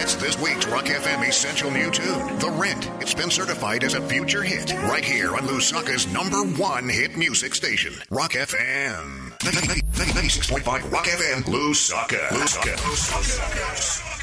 It's this week's Rock FM Essential New Tune, The Rent. It's been certified as a future hit right here on Lusaka's #1 hit music station, Rock FM. 96.5 Rock FM, Lusaka.